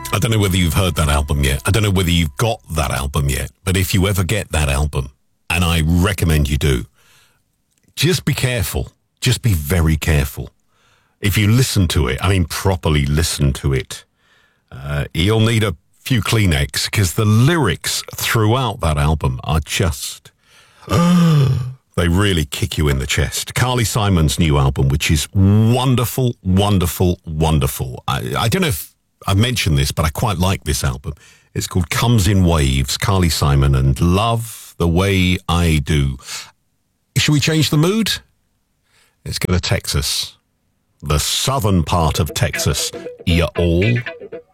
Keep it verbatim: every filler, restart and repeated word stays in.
I don't know whether you've heard that album yet. I don't know whether you've got that album yet. But if you ever get that album, and I recommend you do, just be careful. Just be very careful. If you listen to it, I mean properly listen to it, uh, you'll need a few Kleenex, because the lyrics throughout that album are just... they really kick you in the chest. Carly Simon's new album, which is wonderful, wonderful, wonderful. I, I don't know if I've mentioned this, but I quite like this album. It's called Comes in Waves, Carly Simon, and Love the Way I Do. Should we change the mood? Let's go to Texas. The southern part of Texas. You all...